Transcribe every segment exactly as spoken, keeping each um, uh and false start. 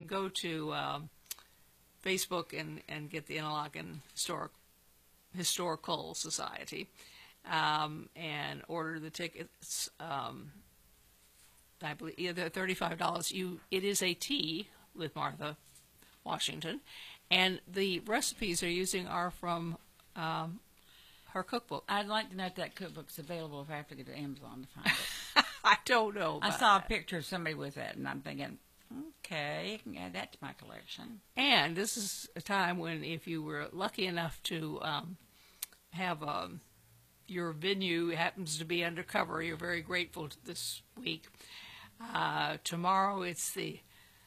go to um, Facebook and, and get the Interlochen Historic, Historical Society um, and order the tickets. Um, I believe yeah, they're thirty-five dollars. You, it is a tea with Martha Washington, and the recipes they're using are from um, her cookbook. I'd like to know if that cookbook's available if I have to go to Amazon to find it. I don't know. I saw a picture of somebody with that, and I'm thinking, okay, I can add that to my collection. And this is a time when, if you were lucky enough to um, have um, your venue happens to be undercover, you're very grateful this week. Uh, tomorrow it's the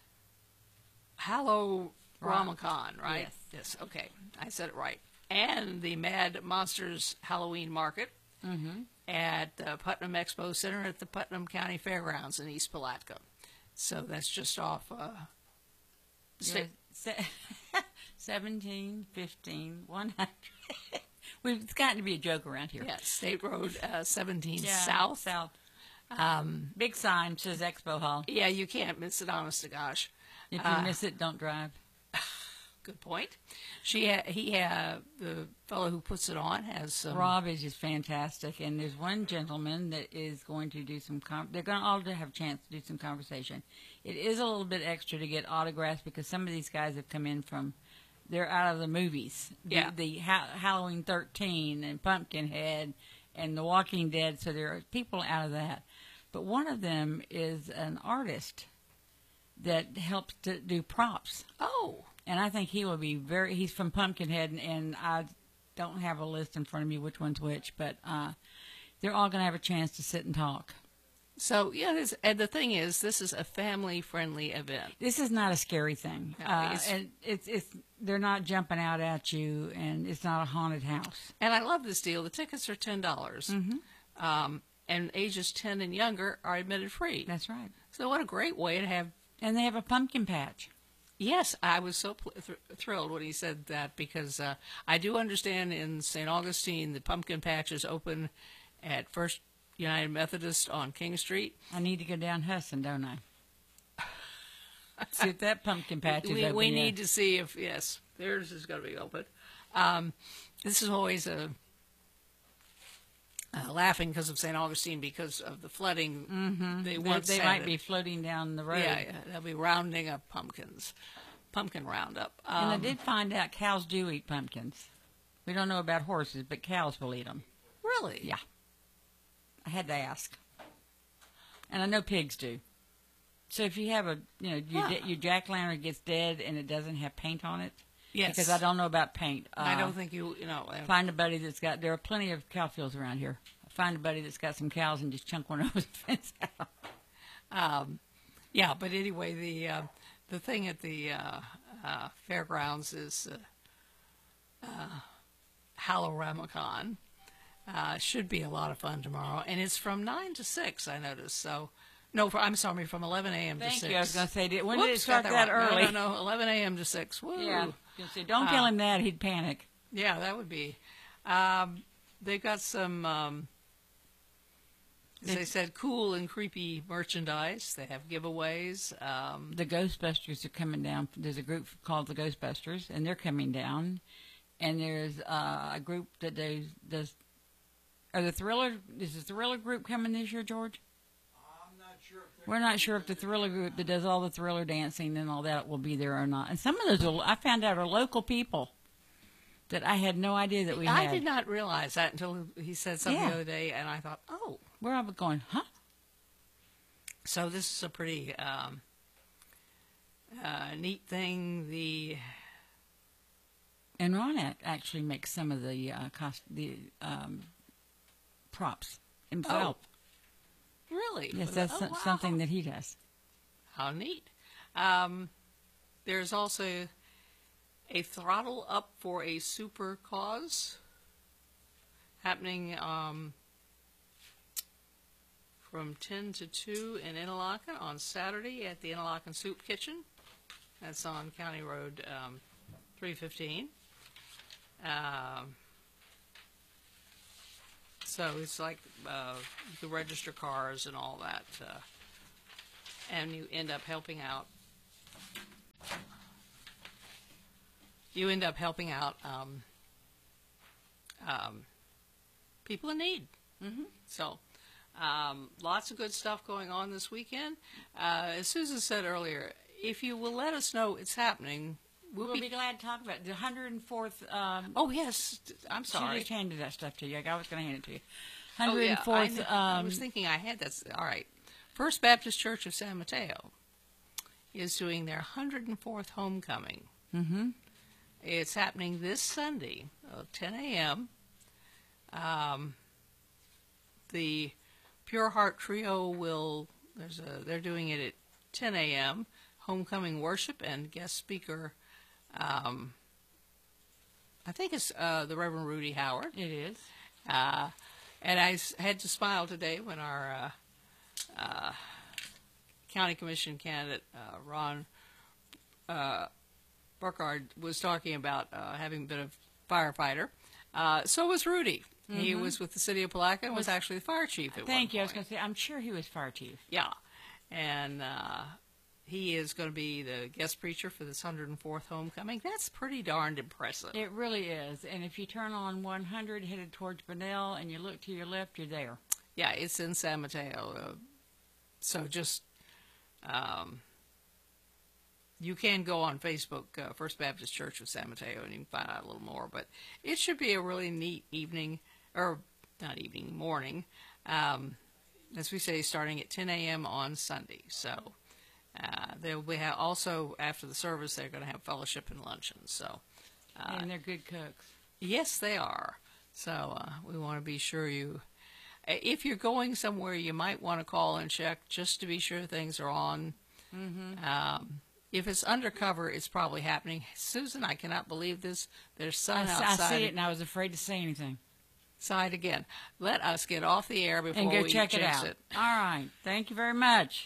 Hallow Ramacon, right? Yes. Yes, okay. I said it right. And the Mad Monsters Halloween Market Mm-hmm. at the Putnam Expo Center at the Putnam County Fairgrounds in East Palatka. So that's just off uh, Yeah, se- seventeen, fifteen, one hundred. We've, it's gotten to be a joke around here. yeah, State Road uh, seventeen Yeah, South. South. Um, Big sign says Expo Hall. yeah, you can't miss it, honest to gosh. If you Uh, miss it, don't drive. Good point. She, ha- he, ha- the fellow who puts it on has some. Rob is just fantastic, and there's one gentleman that is going to do some. Com- they're going to all have a chance to do some conversation. It is a little bit extra to get autographs because some of these guys have come in from. They're out of the movies. The, Yeah. The ha- Halloween thirteen and Pumpkinhead and The Walking Dead. So there are people out of that. But one of them is an artist that helps to do props. Oh, And I think he will be very. He's from Pumpkinhead, and, and I don't have a list in front of me which one's which, but uh, they're all going to have a chance to sit and talk. so yeah. This, and the thing is, this is a family-friendly event. This is not a scary thing, No, uh, it's- and it's it's they're not jumping out at you, and it's not a haunted house. And I love this deal. The tickets are ten dollars, Mm-hmm. um, and ages ten and younger are admitted free. That's right, So what a great way to have. and they have a pumpkin patch. Yes, I was so pl- thr thrilled when he said that because uh, I do understand in Saint Augustine the pumpkin patch is open at First United Methodist on King Street. I need to go down Hudson, don't I? See if that pumpkin patch is we open we yet. need to see if, yes, theirs is going to be open. Um, this is always a uh, laughing because of Saint Augustine because of the flooding. Mm-hmm. They They, once they had might it. be floating down the road. Yeah, yeah, they'll be rounding up pumpkins, pumpkin roundup. And I Um, did find out cows do eat pumpkins. We don't know about horses, but cows will eat them. Really? Yeah. I had to ask. And I know pigs do. So if you have a, you know, your, Huh. your jack-o'-lantern gets dead and it doesn't have paint on it. Yes. Because I don't know about paint. Uh, I don't think you, you know. uh, Find a buddy that's got, there are plenty of cow fields around here. Find a buddy that's got some cows and just chunk one over the fence out. Um, yeah, but anyway, the uh, the thing at the uh, uh, fairgrounds is uh, uh, Halloramacon. Uh, should be a lot of fun tomorrow, and it's from nine to six. I noticed. So, no, for, I'm sorry, from eleven a.m. to Thank six. you. I was going to say, did, when did it Whoops, start got that wrong. early? No, no, no, eleven a.m. to six. Woo. Yeah. I was gonna say, don't tell Uh, him that. He'd panic. Yeah, that would be. Um, they've got some, um, as They- they said, cool and creepy merchandise. They have giveaways. Um, The Ghostbusters are coming down. There's a group called the Ghostbusters, and they're coming down. And there's uh, a group that does, does. Are the Thriller? Is the Thriller group coming this year, George? I'm not sure if they're We're not sure if the Thriller group that does all the Thriller dancing and all that will be there or not. And some of those are, I found out are local people that I had no idea that we I had. did not realize that until he said something Yeah. the other day, and I thought, oh, Where I was going, huh? so this is a pretty um, uh, neat thing. The And Ron ac- actually makes some of the uh, cost, the um, props himself. really, Yes, But, that's oh, so- wow. something that he does. How neat. Um, there's also a throttle up for a super cause happening um, from ten to two in Interlochen on Saturday at the Interlochen Soup Kitchen. That's on County Road um, three fifteen. Um, so it's like uh, you can register cars and all that. Uh, and you end up helping out you end up helping out um, um, people in need. Mm-hmm. So, um, lots of good stuff going on this weekend. Uh, as Susan said earlier, if you will let us know it's happening, we'll, We'll be. be glad to talk about it. The one hundred fourth. Um, Oh yes, I'm She sorry. just handed that stuff to you. I was going to hand it to you. Oh, yeah, I, one hundred fourth. kn- I um, was thinking I had that. All right. First Baptist Church of San Mateo is doing their one hundred fourth homecoming. mm-hmm. It's happening this Sunday, uh, ten a.m. Um, the Pure Heart Trio will. There's a. They're doing it at ten a.m. Homecoming worship and guest speaker. Um, I think it's uh, the Reverend Rudy Howard. It is. Uh, and I s- had to smile today when our uh, uh, county commission candidate, uh, Ron uh, Burkhardt, was talking about uh, having been a firefighter. Uh, so was Rudy. He was with the city of Palatka and was actually the fire chief at Thank one you. I was point. going to say, I'm sure he was fire chief. Yeah. And uh, he is going to be the guest preacher for this one hundred fourth homecoming. That's pretty darned impressive. It really is. And if you turn on one hundred headed towards Bunnell and you look to your left, you're there. Yeah, it's in San Mateo. Uh, so just, um, you can go on Facebook, uh, First Baptist Church of San Mateo, and you can find out a little more. But it should be a really neat evening, or not evening, morning. Um, as we say, starting at ten a.m. on Sunday. So uh, there will be ha- also, after the service, they're going to have fellowship and luncheon. So uh, And they're good cooks. yes, they are. So uh, we want to be sure you, if you're going somewhere, you might want to call and check just to be sure things are on. Mm-hmm. Um, if it's undercover, it's probably happening. Susan, I cannot believe this. There's sun I, I outside. see it, and I was afraid to say anything. Outside again. Let us get off the air before And go we check it jinx out. it. All right. Thank you very much.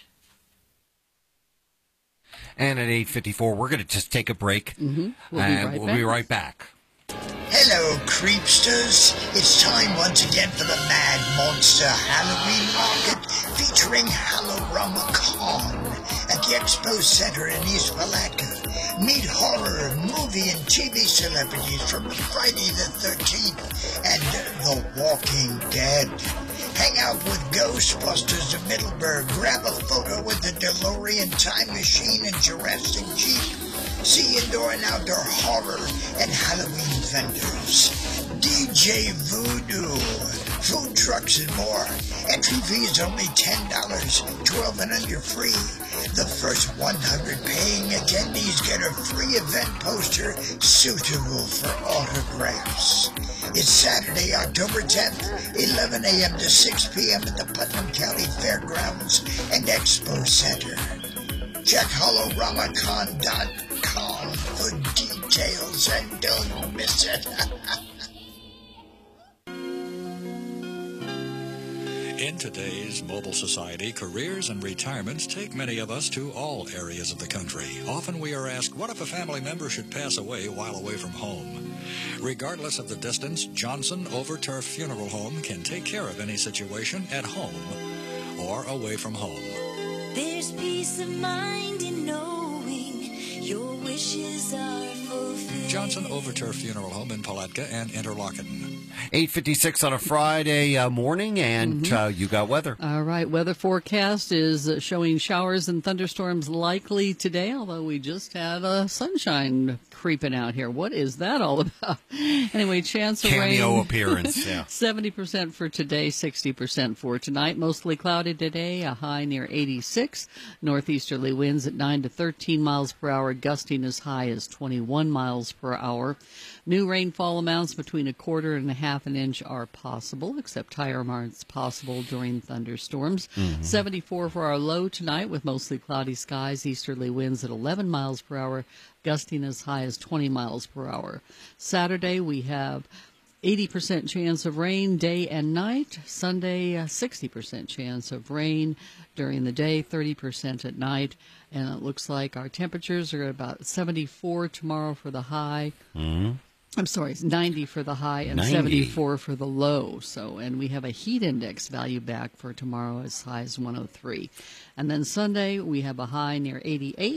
And at eight fifty-four, we're going to just take a break. Mm-hmm. We'll be and right we'll back. be right back. Hello, creepsters. It's time once again for the Mad Monster Halloween Market featuring Hallorama Con at the Expo Center in East Palatka. Meet horror, movie, and T V celebrities from Friday the thirteenth and The Walking Dead. Hang out with Ghostbusters of Middleburg. Grab a photo with the DeLorean Time Machine and Jurassic Jeep. See indoor and outdoor horror and Halloween vendors. D J Voodoo, food trucks and more. Entry fee is only ten dollars, twelve and under free. The first one hundred paying attendees get a free event poster suitable for autographs. It's Saturday, October tenth, eleven a.m. to six p.m. at the Putnam County Fairgrounds and Expo Center. Check Holoramacon dot com for details and don't miss it. In today's mobile society, careers and retirements take many of us to all areas of the country. Often we are asked, what if a family member should pass away while away from home? Regardless of the distance, Johnson Overturf Funeral Home can take care of any situation at home or away from home. There's peace of mind in knowing your wishes are fulfilled. Johnson Overturf Funeral Home in Palatka and Interlaken. eight fifty-six on a Friday uh, morning, and Mm-hmm. uh, you got weather. All right, weather forecast is uh, showing showers and thunderstorms likely today, although we just had uh, sunshine creeping out here. What is that all about? Anyway, chance of Cameo rain. appearance, yeah. seventy percent for today, sixty percent for tonight. Mostly cloudy today, a high near eighty-six. Northeasterly winds at nine to thirteen miles per hour, gusting as high as twenty-one miles per hour. New rainfall amounts between a quarter and a half an inch are possible, except higher amounts possible during thunderstorms. seventy-four for our low tonight with mostly cloudy skies, easterly winds at eleven miles per hour, gusting as high as twenty miles per hour. Saturday we have eighty percent chance of rain day and night. Sunday, uh, sixty percent chance of rain during the day, thirty percent at night. And it looks like our temperatures are about seventy-four tomorrow for the high. Mm-hmm. I'm sorry, it's ninety for the high and ninety. seventy-four for the low. So, and we have a heat index value back for tomorrow as high as one oh three. And then Sunday, we have a high near eighty-eight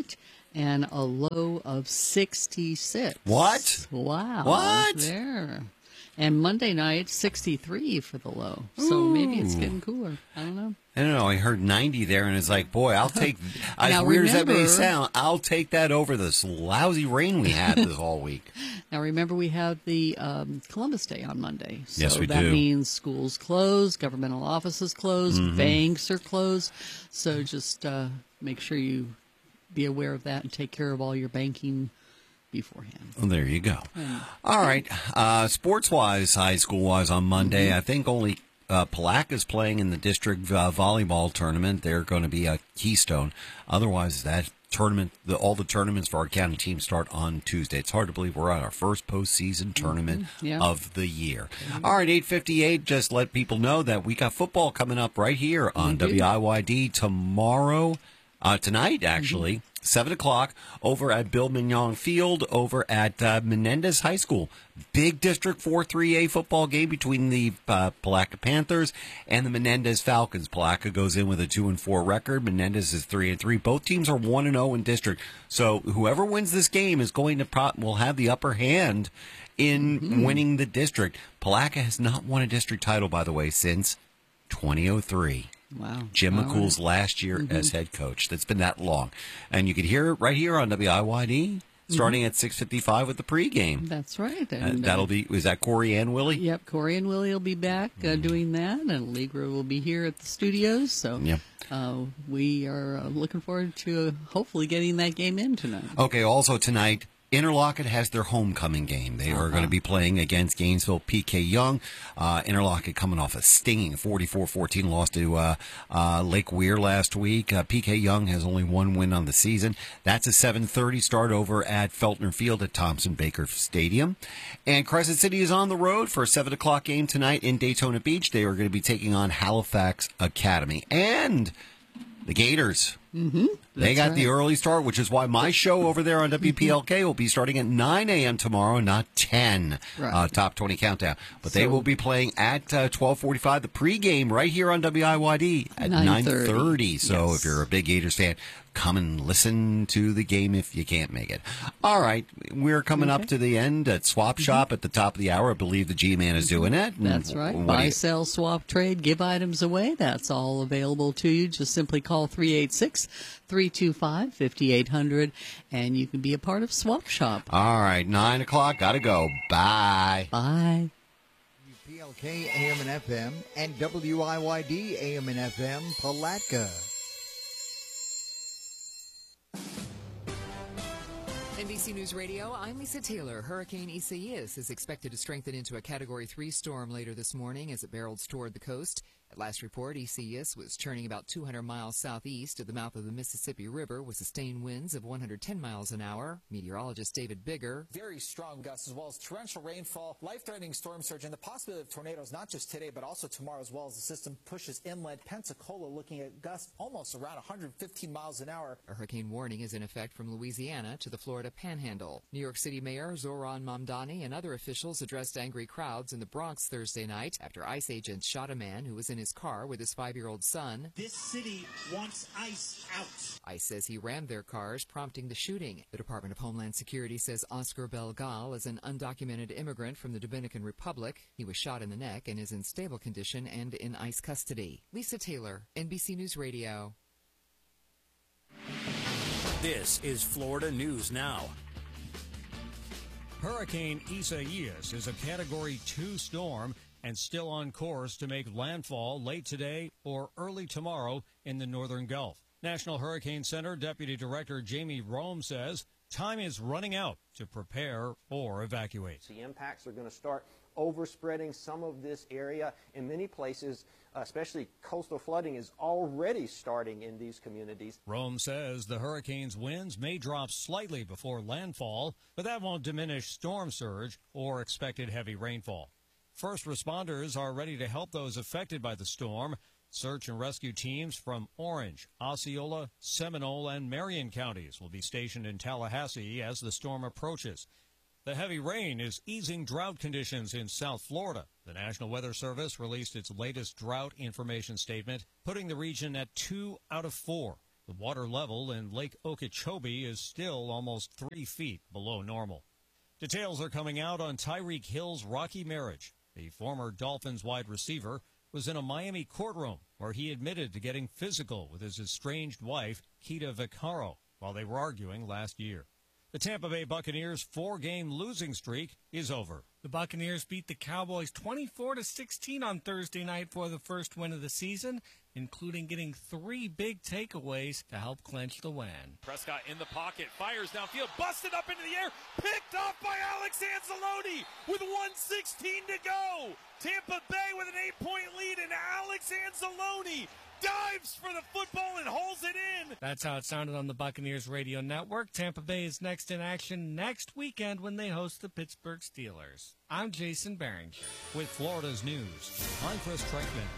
and a low of sixty-six. What? Wow. What? There. And Monday night, sixty-three for the low. So maybe it's getting cooler. I don't know. I don't know. I heard ninety there, and it's like, boy, I'll take, as Now, weird as that may remember- sound, I'll take that over this lousy rain we had this whole week. Now, remember, we have the um, Columbus Day on Monday. So Yes, we that do. means schools closed, governmental offices closed, Mm-hmm. banks are closed. So just uh, make sure you be aware of that and take care of all your banking beforehand. Well, there you go. All right. Uh, sports-wise, high school-wise on Monday, Mm-hmm. I think only uh, Palaca is playing in the district uh, volleyball tournament. They're going to be a Keystone. Otherwise, that tournament, the, all the tournaments for our county teams start on Tuesday. It's hard to believe we're at our first postseason tournament Yeah. of the year. All right, eight fifty-eight, just let people know that we got football coming up right here on We do. W I Y D tomorrow, uh, tonight, actually. seven o'clock over at Bill Mignon Field over at uh, Menendez High School. Big District four three A football game between the uh, Palaca Panthers and the Menendez Falcons. Palaca goes in with a two and four record. Menendez is three and three. Both teams are one and zero in district. So whoever wins this game is going to pro- will have the upper hand in Mm-hmm. winning the district. Palaca has not won a district title, by the way, since twenty oh three. Wow. Jim All McCool's right. last year Mm-hmm. as head coach. That's been that long. And you could hear it right here on W I Y D starting at six fifty-five with the pregame. That's right. Uh, And, uh, that'll be, is that Corey and Willie? Yep, Corey and Willie will be back uh, doing that, and Allegra will be here at the studios. So Yep. uh, we are uh, looking forward to uh, hopefully getting that game in tonight. Okay, also tonight, Interlochen has their homecoming game. They are going to be playing against Gainesville P K Young. Uh, Interlochen coming off a stinging forty-four fourteen loss to uh, uh, Lake Weir last week. Uh, P K Young has only one win on the season. That's a seven thirty start over at Feltner Field at Thompson Baker Stadium. And Crescent City is on the road for a seven o'clock game tonight in Daytona Beach. They are going to be taking on Halifax Academy. And the Gators. Mm-hmm. They got That's the right. early start, which is why my show over there on W P L K will be starting at nine a.m. tomorrow, not ten. Right. Uh, top twenty countdown. But they So- will be playing at uh, twelve forty-five, the pregame right here on W I Y D at nine nine thirty. thirty. So Yes. if you're a big Gators fan, come and listen to the game if you can't make it. All right. We're coming up to the end at Swap Shop at the top of the hour. I believe the G-Man is doing it. Mm-hmm. That's right. What do Buy, you- sell, swap, trade, give items away. That's all available to you. Just simply call three eight six, three two five, five eight zero zero and you can be a part of Swap Shop. All right. nine o'clock. Got to go. Bye. Bye. P L K A M and F M and W I Y D A M and F M Palatka. N B C News Radio, I'm Lisa Taylor. Hurricane Isaias is expected to strengthen into a Category three storm later this morning as it barrels toward the coast. At last report, Isaias was turning about two hundred miles southeast of the mouth of the Mississippi River with sustained winds of one hundred ten miles an hour. Meteorologist David Bigger. Very strong gusts as well as torrential rainfall, life-threatening storm surge, and the possibility of tornadoes not just today but also tomorrow as well as the system pushes inland. Pensacola looking at gusts almost around one hundred fifteen miles an hour. A hurricane warning is in effect from Louisiana to the Florida Panhandle. New York City Mayor Zohran Mamdani and other officials addressed angry crowds in the Bronx Thursday night after ICE agents shot a man who was in his car with his five-year-old son. This city wants ICE out. ICE says he rammed their cars, prompting the shooting. The Department of Homeland Security says Oscar Belgal is an undocumented immigrant from the Dominican Republic. He was shot in the neck and is in stable condition and in ICE custody. Lisa Taylor, N B C News Radio. This is Florida News Now. Hurricane Isaias is a Category two storm and still on course to make landfall late today or early tomorrow in the northern Gulf. National Hurricane Center Deputy Director Jamie Rome says time is running out to prepare or evacuate. The impacts are going to start overspreading some of this area. In many places, especially coastal flooding, is already starting in these communities. Rome says the hurricane's winds may drop slightly before landfall, but that won't diminish storm surge or expected heavy rainfall. First responders are ready to help those affected by the storm. Search and rescue teams from Orange, Osceola, Seminole, and Marion counties will be stationed in Tallahassee as the storm approaches. The heavy rain is easing drought conditions in South Florida. The National Weather Service released its latest drought information statement, putting the region at two out of four, The water level in Lake Okeechobee is still almost three feet below normal. Details are coming out on Tyreek Hill's rocky marriage. The former Dolphins wide receiver was in a Miami courtroom where he admitted to getting physical with his estranged wife, Keita Vaccaro, while they were arguing last year. The Tampa Bay Buccaneers' four-game losing streak is over. The Buccaneers beat the Cowboys twenty-four to sixteen on Thursday night for the first win of the season, including getting three big takeaways to help clinch the win. Prescott in the pocket, fires downfield, busted up into the air, picked off by Alex Anzalone with one sixteen to go. Tampa Bay with an eight-point lead, and Alex Anzalone dives for the football and holds it in. That's how it sounded on the Buccaneers radio network. Tampa Bay is next in action next weekend when they host the Pittsburgh Steelers. I'm Jason Barrington. With Florida's news, I'm Chris Trenkman.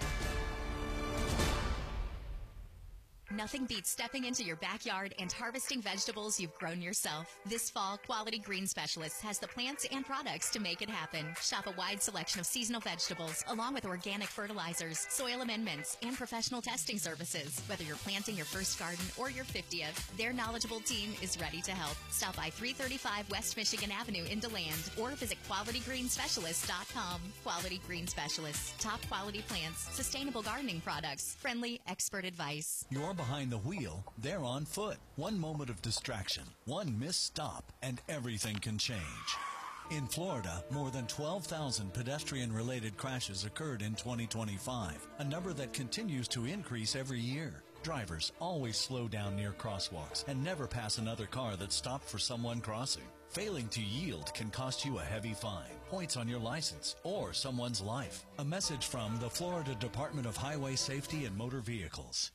Nothing beats stepping into your backyard and harvesting vegetables you've grown yourself. This fall, Quality Green Specialists has the plants and products to make it happen. Shop a wide selection of seasonal vegetables, along with organic fertilizers, soil amendments, and professional testing services. Whether you're planting your first garden or your fiftieth, their knowledgeable team is ready to help. Stop by three thirty-five West Michigan Avenue in DeLand or visit quality green specialists dot com. Quality Green Specialists. Top quality plants, sustainable gardening products, friendly expert advice. You're behind the wheel, they're on foot. One moment of distraction, one missed stop, and everything can change. In Florida, more than twelve thousand pedestrian-related crashes occurred in twenty twenty-five, a number that continues to increase every year. Drivers always slow down near crosswalks and never pass another car that stopped for someone crossing. Failing to yield can cost you a heavy fine, points on your license, or someone's life. A message from the Florida Department of Highway Safety and Motor Vehicles.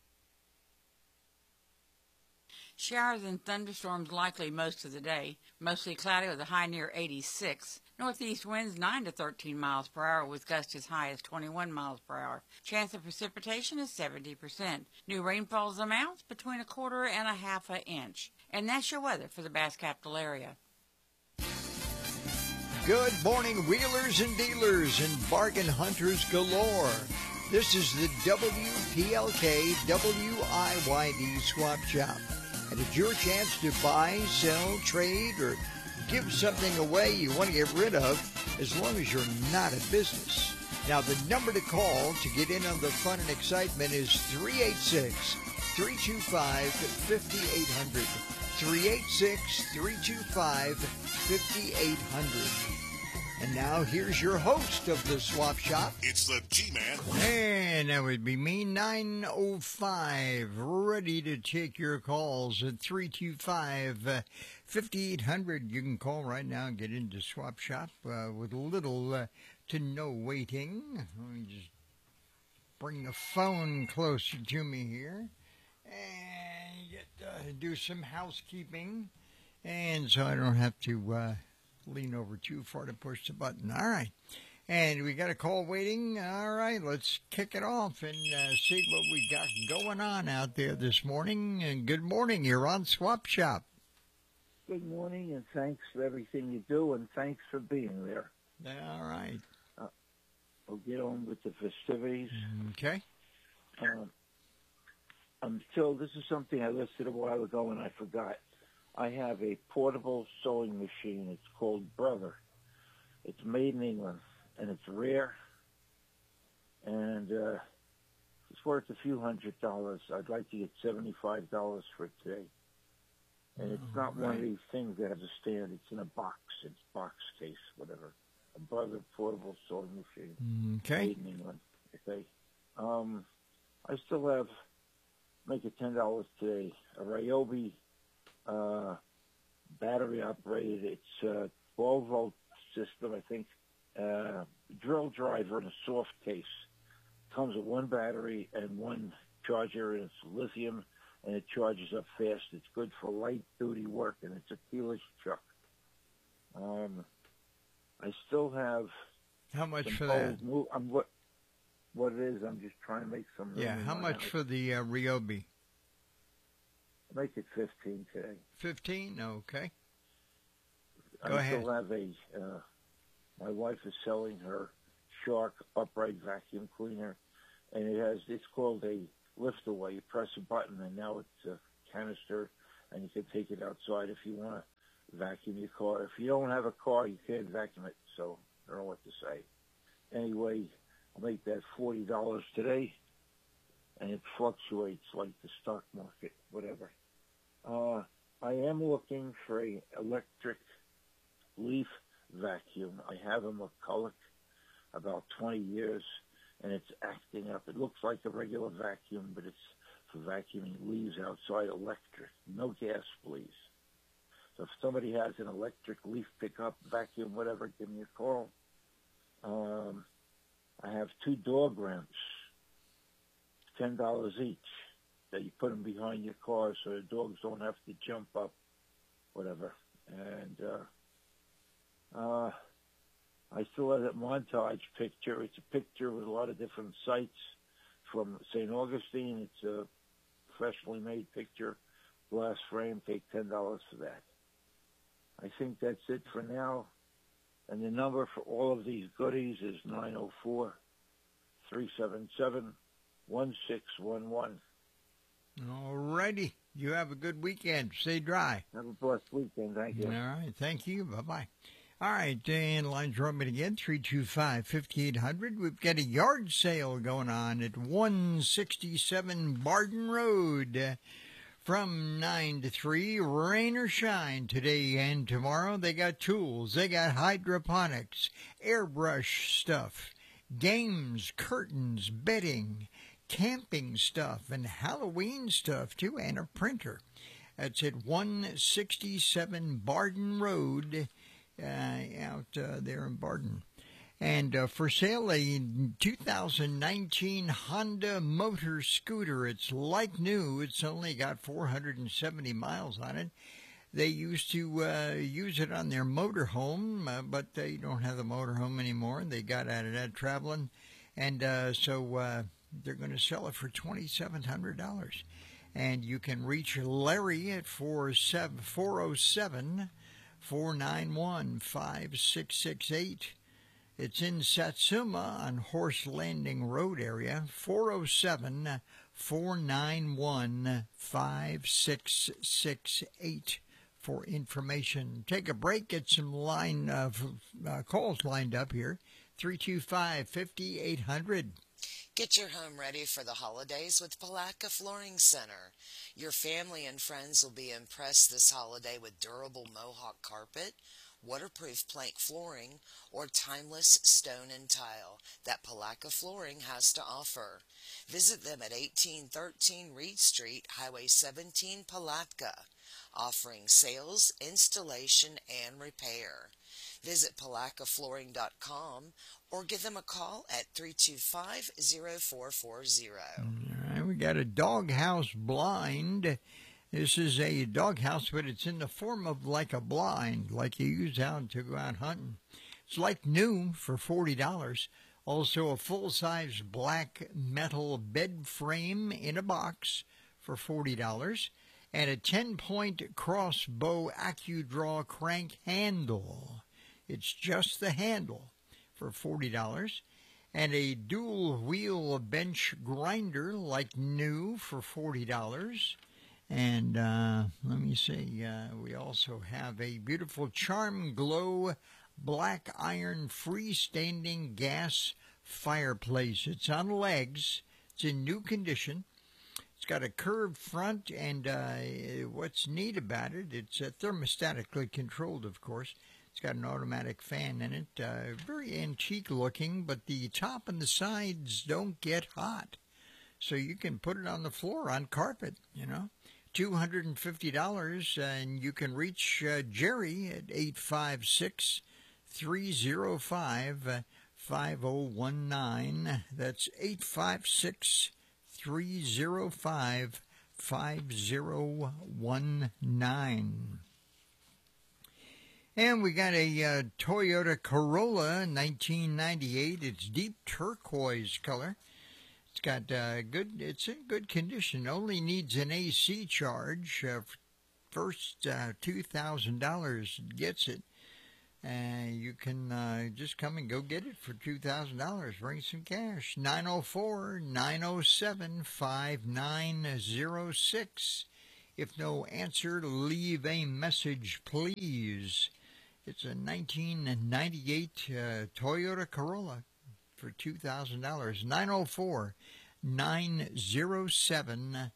Showers and thunderstorms likely most of the day. Mostly cloudy with a high near eighty-six. Northeast winds nine to thirteen miles per hour with gusts as high as twenty-one miles per hour. Chance of precipitation is seventy percent. New rainfall amounts between a quarter and a half an inch. And that's your weather for the Bass Capital area. Good morning, wheelers and dealers and bargain hunters galore. This is the W P L K W I Y D Swap Shop. And it's your chance to buy, sell, trade, or give something away you want to get rid of, as long as you're not a business. Now, the number to call to get in on the fun and excitement is three eight six, three two five, five eight zero zero. three eight six, three two five, five eight zero zero. And now here's your host of the Swap Shop. It's the G-Man. And that would be me, nine oh five, ready to take your calls at three two five, five eight zero zero. You can call right now and get into Swap Shop uh, with little uh, to no waiting. Let me just bring the phone closer to me here and get, uh, do some housekeeping. And so I don't have to... Uh, lean over too far to push the button. All right. And we got a call waiting. All right, let's kick it off and uh, see what we got going on out there this morning. And good morning. You're on Swap Shop. Good morning, and thanks for everything you do, and thanks for being there. All right. Uh, we'll get on with the festivities. Okay. Um, until this is something I listed a while ago, and I forgot. I have a portable sewing machine. It's called Brother. It's made in England, and it's rare, and uh, it's worth a few hundred dollars. I'd like to get seventy-five dollars for it today. And it's oh, not right. one of these things that has a stand. It's in a box. It's box case, whatever. A Brother portable sewing machine. Okay. Made in England. Okay. Um, I still have, make it ten dollars today, a Ryobi Uh, battery operated. It's a twelve volt system, I think. Uh, drill driver in a soft case. Comes with one battery and one charger, and it's lithium, and it charges up fast. It's good for light duty work, and it's a keyless truck. Um, I still have. How much some for that? old Mo- I'm what? What it is? I'm just trying to make some. room Yeah. in How my much house. for the uh, Ryobi? Make it fifteen today. Fifteen. Okay. I Go ahead. still have a. Uh, my wife is selling her Shark upright vacuum cleaner, and it has. It's called a lift away. You press a button, and now it's a canister, and you can take it outside if you want to vacuum your car. If you don't have a car, you can't vacuum it, so I don't know what to say. Anyway, I'll make that forty dollars today, and it fluctuates like the stock market, whatever. Uh, I am looking for a electric leaf vacuum. I have a McCulloch about twenty years, and it's acting up. It looks like a regular vacuum, but it's for vacuuming leaves outside, electric. No gas, please. So if somebody has an electric leaf pickup, vacuum, whatever, give me a call. Um, I have two dog ramps, ten dollars each, that you put them behind your car so the dogs don't have to jump up, whatever. And uh, uh, I still have that montage picture. It's a picture with a lot of different sites from Saint Augustine. It's a professionally made picture, glass frame. Take ten dollars for that. I think that's it for now. And the number for all of these goodies is nine oh four, three seven seven, one six one one. All righty. You have a good weekend. Stay dry. Have a blessed weekend. Thank you. All right. Thank you. Bye-bye. All right. And lines are open again, three two five, five eight zero zero. We've got a yard sale going on at one sixty-seven Barden Road. From nine to three, rain or shine today and tomorrow. They got tools. They got hydroponics, airbrush stuff, games, curtains, bedding, camping stuff, and Halloween stuff, too, and a printer. That's at one sixty-seven Barden Road uh, out uh, there in Barden. And uh, for sale, a two thousand nineteen Honda motor scooter. It's like new. It's only got four hundred seventy miles on it. They used to uh, use it on their motorhome, uh, but they don't have the motorhome anymore. They got out of that traveling. And uh, so uh, they're going to sell it for twenty-seven hundred dollars. And you can reach Larry at four oh seven, four nine one, five six six eight. It's in Satsuma on Horse Landing Road area, four oh seven, four nine one, five six six eight for information. Take a break, get some line of uh, calls lined up here, three two five, five eight zero zero. Get your home ready for the holidays with Palatka Flooring Center. Your family and friends will be impressed this holiday with durable Mohawk carpet, waterproof plank flooring, or timeless stone and tile that Palatka Flooring has to offer. Visit them at eighteen thirteen Reed Street, Highway seventeen, Palatka, offering sales, installation, and repair. Visit palatka flooring dot com or give them a call at three two five, zero four four zero. All right, we got a doghouse blind. This is a doghouse, but it's in the form of like a blind, like you use out to go out hunting. It's like new for forty dollars. Also a full-size black metal bed frame in a box for forty dollars. And a ten-point crossbow AccuDraw crank handle. It's just the handle for forty dollars. And a dual-wheel bench grinder like new for forty dollars. And uh, let me see, uh, we also have a beautiful Charm Glow black iron freestanding gas fireplace. It's on legs. It's in new condition. It's got a curved front, and uh, what's neat about it, it's uh, thermostatically controlled, of course. It's got an automatic fan in it. Uh, very antique looking, but the top and the sides don't get hot. So you can put it on the floor on carpet, you know. two hundred fifty dollars, and you can reach uh, Jerry at eight five six, three oh five, five oh one nine. That's eight five six, three oh five, five oh one nine. And we got a uh, Toyota Corolla nineteen ninety-eight. It's deep turquoise color. It's got uh, good. It's in good condition. Only needs an A C charge. Uh, first uh, two thousand dollars gets it. And you can uh, just come and go get it for two thousand dollars. Bring some cash. nine oh four, nine oh seven, five nine oh six. If no answer, leave a message, please. It's a nineteen ninety-eight uh, Toyota Corolla for two thousand dollars. nine oh four, nine oh seven,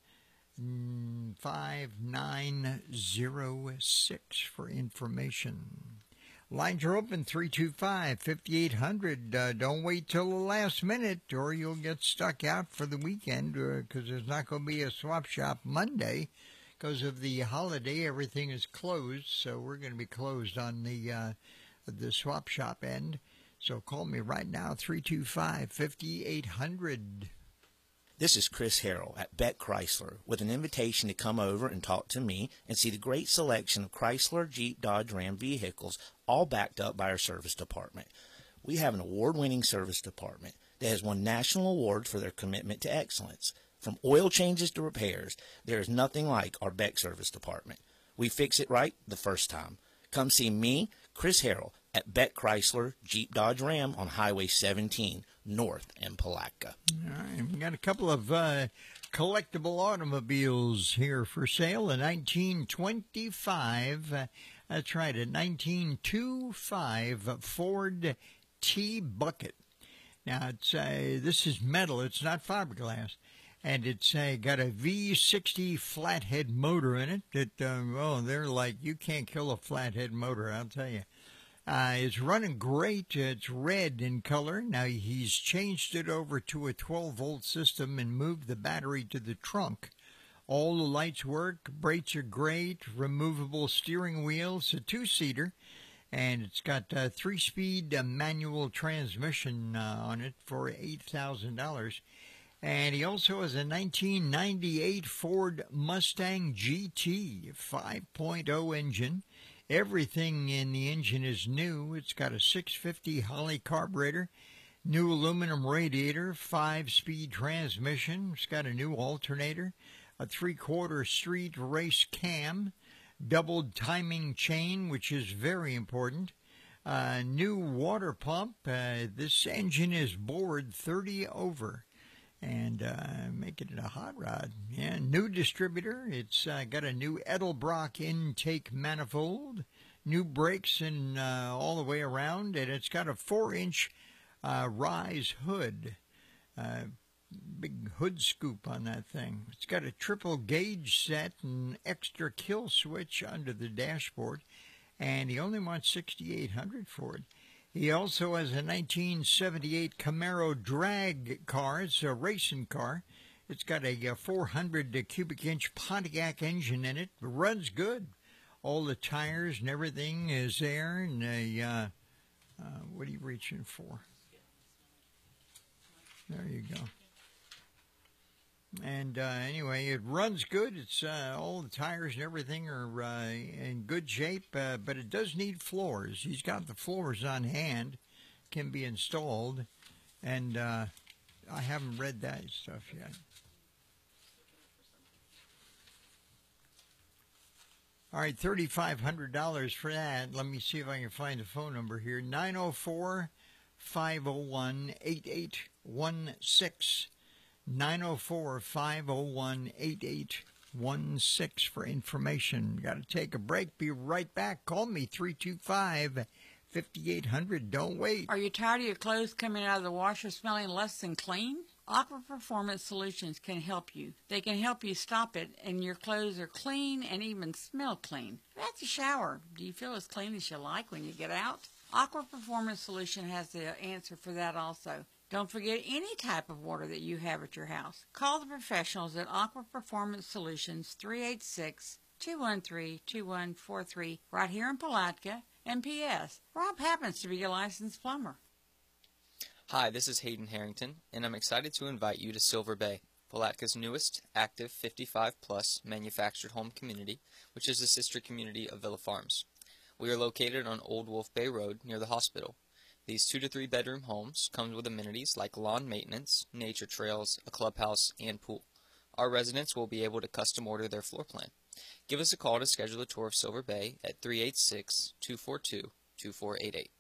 five nine oh six for information. Lines are open, three two five, five eight hundred. Uh, don't wait till the last minute or you'll get stuck out for the weekend because uh, there's not going to be a swap shop Monday because of the holiday. Everything is closed, so we're going to be closed on the uh, the swap shop end. So call me right now, three two five, five eight hundred. This is Chris Harrell at Beck Chrysler with an invitation to come over and talk to me and see the great selection of Chrysler, Jeep, Dodge, Ram vehicles, all backed up by our service department. We have an award-winning service department that has won national awards for their commitment to excellence. From oil changes to repairs, there is nothing like our Beck service department. We fix it right the first time. Come see me, Chris Harrell, at Beck Chrysler, Jeep, Dodge, Ram on Highway seventeen, north in Palatka. All right, we got a couple of uh, collectible automobiles here for sale. A nineteen twenty-five, uh, that's right, a nineteen twenty-five Ford T-Bucket. Now, it's uh, this is metal. It's not fiberglass. And it's uh, got a V sixty flathead motor in it. That, um, oh, they're like, you can't kill a flathead motor, I'll tell you. Uh, it's running great. It's red in color. Now, he's changed it over to a twelve-volt system and moved the battery to the trunk. All the lights work. Brakes are great. Removable steering wheel. It's a two-seater. And it's got a three-speed uh, manual transmission uh, on it for eight thousand dollars. And he also has a nineteen ninety-eight Ford Mustang G T five point oh engine. Everything in the engine is new. It's got a six fifty Holley carburetor, new aluminum radiator, five-speed transmission. It's got a new alternator, a three-quarter street race cam, doubled timing chain, which is very important. Uh, new water pump. Uh, this engine is bored thirty over. And uh, making it a hot rod. Yeah, new distributor. It's uh, got a new Edelbrock intake manifold, new brakes and uh, all the way around, and it's got a four-inch uh, rise hood. Uh, big hood scoop on that thing. It's got a triple gauge set and extra kill switch under the dashboard, and he only wants sixty-eight hundred dollars for it. He also has a nineteen seventy-eight Camaro drag car. It's a racing car. It's got a four hundred cubic inch Pontiac engine in it. It runs good. All the tires and everything is there. And a, uh, uh, what are you reaching for? There you go. And uh, anyway, it runs good. It's uh, all the tires and everything are uh, in good shape, uh, but it does need floors. He's got the floors on hand, can be installed, and uh, I haven't read that stuff yet. All right, three thousand five hundred dollars for that. Let me see if I can find the phone number here. nine oh four, five oh one, eight eight one six. nine oh four, five oh one, eight eight one six for information. Got to take a break. Be right back. Call me, three two five, five eight hundred. Don't wait. Are you tired of your clothes coming out of the washer smelling less than clean? Aqua Performance Solutions can help you. They can help you stop it, and your clothes are clean and even smell clean. That's a shower. Do you feel as clean as you like when you get out? Aqua Performance Solution has the answer for that also. Don't forget any type of water that you have at your house. Call the professionals at Aqua Performance Solutions, three eight six, two one three, two one four three, right here in Palatka. And P S Rob happens to be a licensed plumber. Hi, this is Hayden Harrington, and I'm excited to invite you to Silver Bay, Palatka's newest active fifty-five plus manufactured home community, which is a sister community of Villa Farms. We are located on Old Wolf Bay Road near the hospital. These two to three bedroom homes come with amenities like lawn maintenance, nature trails, a clubhouse, and pool. Our residents will be able to custom order their floor plan. Give us a call to schedule a tour of Silver Bay at three eight six, two four two, two four eight eight.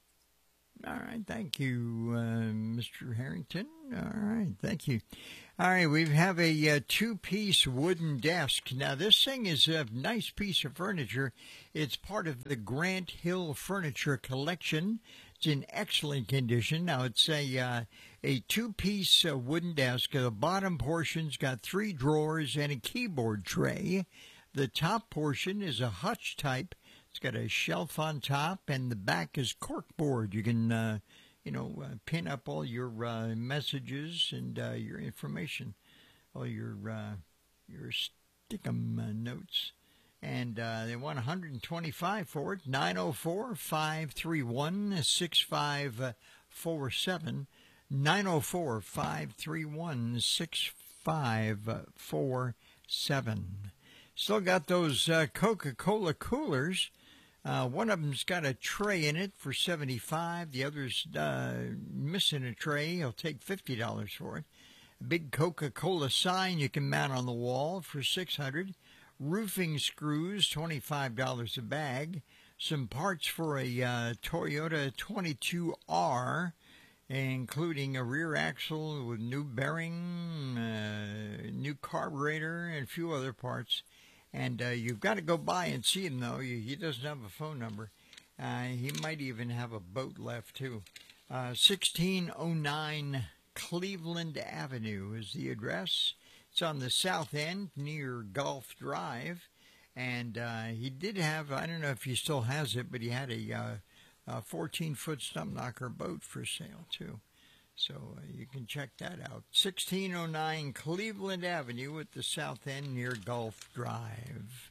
All right, thank you, uh, Mister Harrington. All right, thank you. All right, we have a uh, two-piece wooden desk. Now, this thing is a nice piece of furniture. It's part of the Grant Hill Furniture Collection. It's in excellent condition. Now, it's a uh, a two-piece uh, wooden desk. The bottom portion's got three drawers and a keyboard tray. The top portion is a hutch type. It's got a shelf on top, and the back is corkboard. You can, uh, you know, uh, pin up all your uh, messages and uh, your information, all your uh, your stick-em uh, notes. And uh, they want one hundred twenty-five for it. nine oh four, five three one, six five four seven. nine oh four, five three one, six five four seven. Still got those uh, Coca-Cola coolers. Uh, one of them's got a tray in it for seventy-five dollars. The other's uh, missing a tray. He'll take fifty dollars for it. A big Coca-Cola sign you can mount on the wall for six hundred dollars. Roofing screws, twenty-five dollars a bag. Some parts for a uh, Toyota twenty-two R, including a rear axle with new bearing, uh, new carburetor, and a few other parts. And uh, you've got to go by and see him, though. He doesn't have a phone number. Uh, he might even have a boat left, too. Uh, sixteen oh nine Cleveland Avenue is the address. It's on the south end near Gulf Drive. And uh, he did have, I don't know if he still has it, but he had a uh, a fourteen-foot stump knocker boat for sale, too. So uh, you can check that out. sixteen oh nine Cleveland Avenue at the south end near Gulf Drive.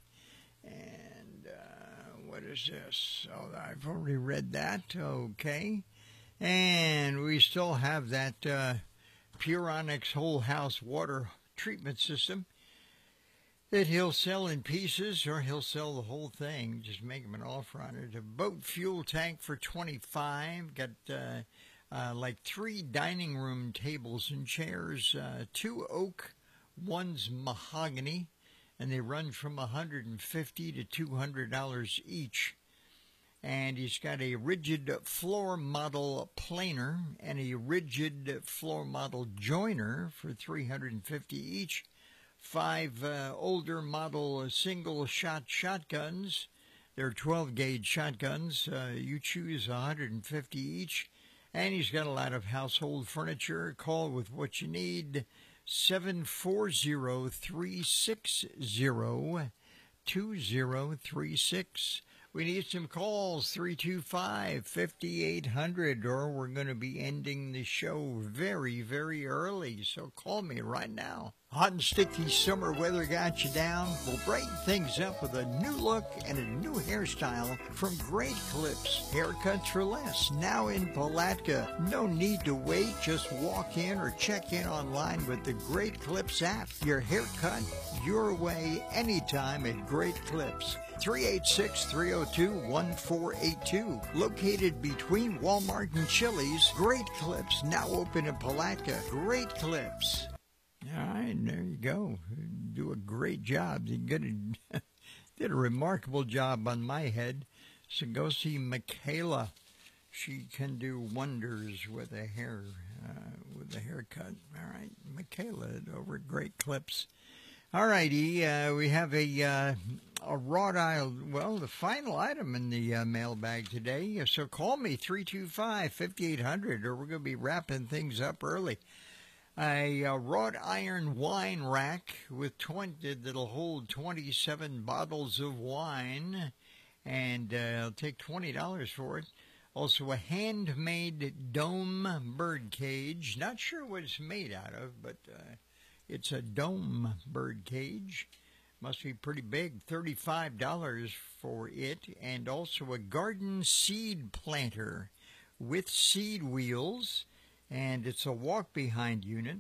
And uh, what is this? Oh, I've already read that. Okay. And we still have that uh, Puronics whole house water treatment system that he'll sell in pieces, or he'll sell the whole thing. Just make him an offer on it. A boat fuel tank for twenty-five dollars. Got uh, uh, like three dining room tables and chairs, uh, two oak, one's mahogany, and they run from one hundred fifty dollars to two hundred dollars each. And he's got a rigid floor model planer and a rigid floor model joiner for three hundred fifty dollars each. Five uh, older model single shot shotguns. They're twelve gauge shotguns. Uh, you choose one hundred fifty dollars each. And he's got a lot of household furniture. Call with what you need. seven four zero, three six zero, two zero three six. We need some calls, three two five, five eight hundred, or we're going to be ending the show very, very early. So call me right now. Hot and sticky summer weather got you down? We'll brighten things up with a new look and a new hairstyle from Great Clips. Haircuts for less, now in Palatka. No need to wait. Just walk in or check in online with the Great Clips app. Your haircut, your way, anytime at Great Clips. three eight six, three oh two, one four eight two. Located between Walmart and Chili's, Great Clips, now open in Palatka. Great Clips. All right, there you go. Do a great job. You did a, did a remarkable job on my head. So go see Michaela. She can do wonders with a hair, uh, with a haircut. All right, Michaela over at Great Clips. All righty, uh, we have a uh, a wrought iron, well, the final item in the uh, mailbag today. So call me, three two five, five eight hundred, or we're going to be wrapping things up early. A uh, wrought iron wine rack with twenty that'll hold twenty-seven bottles of wine, and uh, I'll take twenty dollars for it. Also, a handmade dome bird cage. Not sure what it's made out of, but uh, it's a dome bird cage. Must be pretty big. thirty-five dollars for it. And also a garden seed planter with seed wheels. And it's a walk-behind unit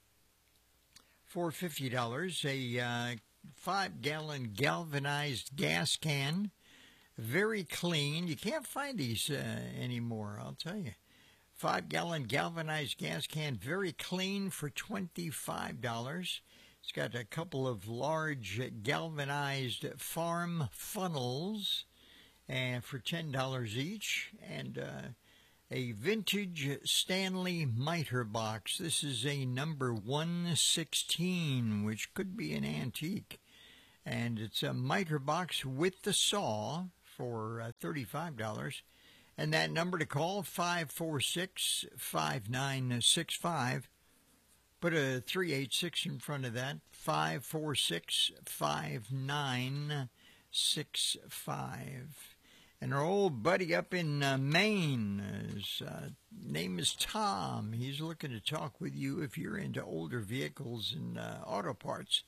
for fifty dollars. A uh, five-gallon galvanized gas can. Very clean. You can't find these uh, anymore, I'll tell you. Five-gallon galvanized gas can, very clean, for twenty-five dollars. It's got a couple of large galvanized farm funnels. and for ten dollars each, and uh, a vintage Stanley miter box. This is a number one sixteen, which could be an antique. And it's a miter box with the saw for uh, thirty-five dollars. And that number to call, five four six, five nine six five. Put a three eight six in front of that, five four six, five nine six five. And our old buddy up in uh, Maine, his uh, name is Tom. He's looking to talk with you if you're into older vehicles and uh, auto parts.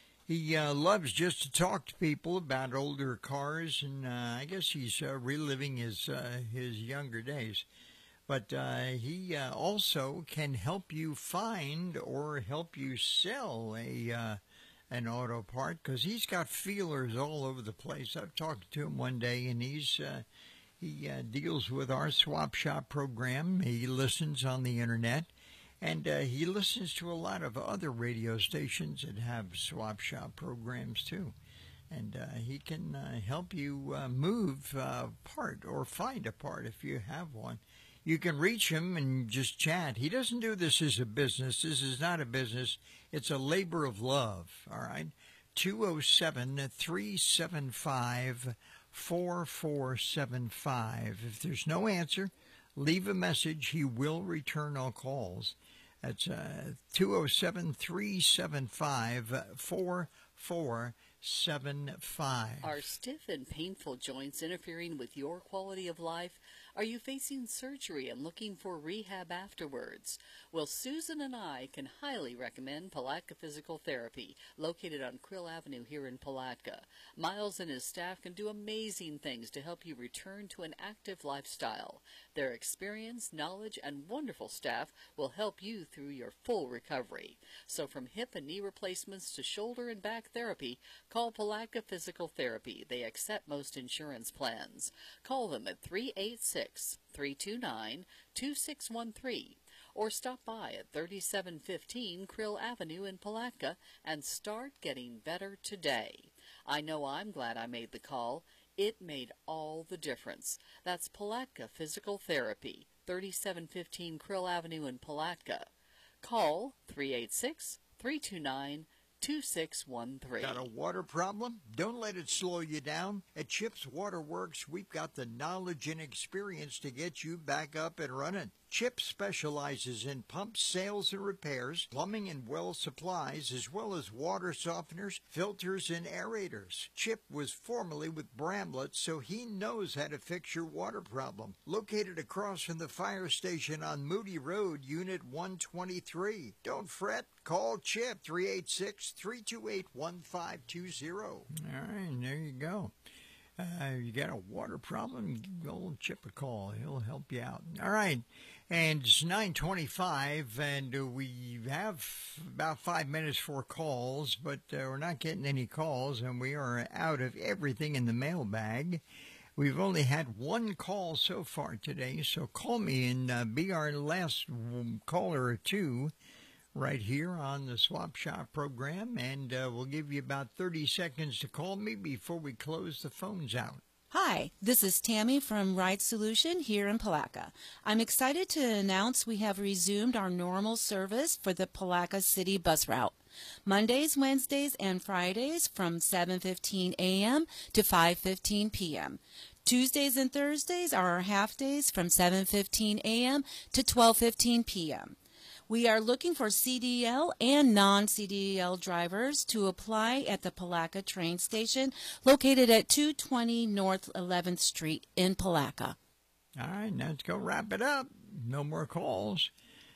He uh, loves just to talk to people about older cars, and uh, I guess he's uh, reliving his uh, his younger days. But uh, he uh, also can help you find or help you sell a uh, an auto part, because he's got feelers all over the place. I've talked to him one day, and he's uh, he uh, deals with our Swap Shop program. He listens on the internet. And uh, he listens to a lot of other radio stations that have Swap Shop programs, too. And uh, he can uh, help you uh, move a part or find a part if you have one. You can reach him and just chat. He doesn't do this as a business. This is not a business. It's a labor of love, all right? two oh seven, three seven five, four four seven five. If there's no answer, leave a message. He will return all calls. That's uh, two oh seven, three seven five, four four seven five. Are stiff and painful joints interfering with your quality of life? Are you facing surgery and looking for rehab afterwards? Well, Susan and I can highly recommend Palatka Physical Therapy, located on Krill Avenue here in Palatka. Miles and his staff can do amazing things to help you return to an active lifestyle. Their experience, knowledge, and wonderful staff will help you through your full recovery. So from hip and knee replacements to shoulder and back therapy, call Palatka Physical Therapy. They accept most insurance plans. Call them at three eight six, three two nine, two six one three or stop by at thirty-seven fifteen Krill Avenue in Palatka and start getting better today. I know I'm glad I made the call. It made all the difference. That's Palatka Physical Therapy, thirty-seven fifteen Krill Avenue in Palatka. Call three eight six, three two nine, two six one three. Got a water problem? Don't let it slow you down. At Chips Waterworks, we've got the knowledge and experience to get you back up and running. Chip specializes in pumps, sales, and repairs, plumbing and well supplies, as well as water softeners, filters, and aerators. Chip was formerly with Bramlett, so he knows how to fix your water problem. Located across from the fire station on Moody Road, Unit one twenty-three. Don't fret. Call Chip, three eight six, three two eight, one five two zero. All right, there you go. Uh, you got a water problem, give old Chip a call. He'll help you out. All right, and it's nine twenty-five, and uh, we have about five minutes for calls, but uh, we're not getting any calls, and we are out of everything in the mailbag. We've only had one call so far today, so call me and uh, be our last caller or two right here on the Swap Shop program, and uh, we'll give you about thirty seconds to call me before we close the phones out. Hi, this is Tammy from Ride Solution here in Palatka. I'm excited to announce we have resumed our normal service for the Palatka City bus route. Mondays, Wednesdays, and Fridays from seven fifteen a m to five fifteen p m Tuesdays and Thursdays are our half days from seven fifteen a m to twelve fifteen p m We are looking for C D L and non-C D L drivers to apply at the Palatka train station located at two twenty North eleventh Street in Palatka. All right, now let's go wrap it up. No more calls.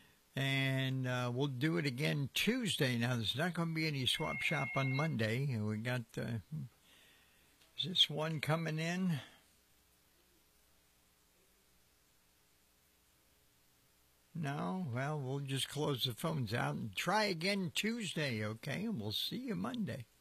And uh, we'll do it again Tuesday. Now, there's not going to be any Swap Shop on Monday. We got, uh, is this one coming in? No? Well, we'll just close the phones out and try again Tuesday, okay? And we'll see you Monday.